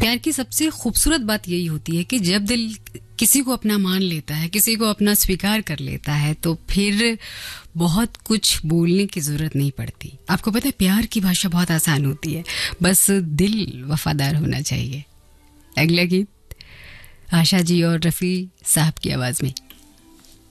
प्यार की सबसे खूबसूरत बात यही होती है कि जब दिल किसी को अपना मान लेता है, किसी को अपना स्वीकार कर लेता है, तो फिर बहुत कुछ बोलने की जरूरत नहीं पड़ती। आपको पता है प्यार की भाषा बहुत आसान होती है, बस दिल वफादार होना चाहिए। अगला गीत आशा जी और रफ़ी साहब की आवाज में।